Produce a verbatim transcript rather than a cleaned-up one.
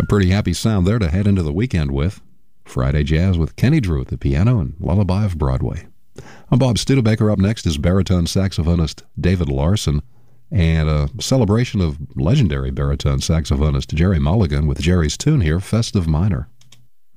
A pretty happy sound there to head into the weekend with. Friday Jazz with Kenny Drew at the piano and Lullaby of Broadway. I'm Bob Studebaker. Up next is baritone saxophonist David Larson and a celebration of legendary baritone saxophonist Jerry Mulligan with Jerry's tune here, Festive Minor.